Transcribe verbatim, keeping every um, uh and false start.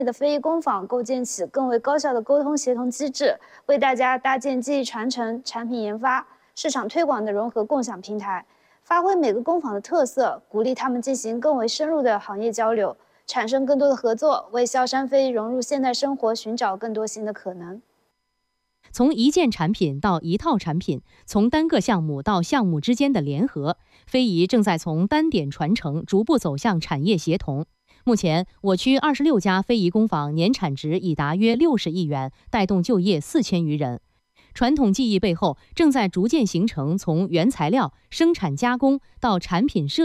的非遗工坊构建起更为高效的沟通协同机制，为大家搭建技艺传承、产品研发、市场推广的融合共享平台，发挥每个工坊的特色，鼓励他们进行更为深入的行业交流，产生更多的合作，为萧山非遗融入现代生活寻找更多新的可能。 从一件产品到一套产品，从单个项目到项目之间的联合，非遗正在从单点传承逐步走向产业协同。目前，我区二十六家非遗工坊年产值已达约六十亿元，带动就业四千余人。传统技艺背后，正在逐渐形成从原材料、生产加工到产品设